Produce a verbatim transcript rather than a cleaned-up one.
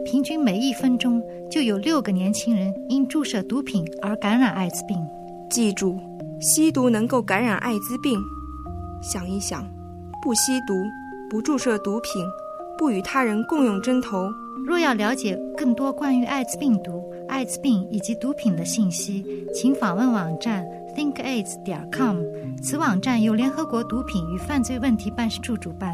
平均每一分钟就有六个年轻人因注射毒品而感染艾滋病。 记住，吸毒能够感染艾滋病。想一想，不吸毒，不注射毒品，不与他人共用针头。 若要了解更多关于艾滋病毒、艾滋病以及毒品的信息，请访问网站 think aids 点 com。 此网站由联合国毒品与犯罪问题办事处主办。